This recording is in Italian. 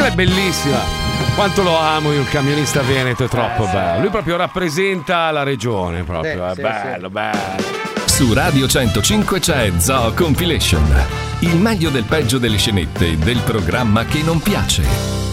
sigla è bellissima. Quanto lo amo io, il camionista veneto, è troppo bello. Lui proprio rappresenta la regione, proprio. È bello, bello. Su Radio 105 c'è Zoo Compilation. Il meglio del peggio delle scenette del programma che non piace.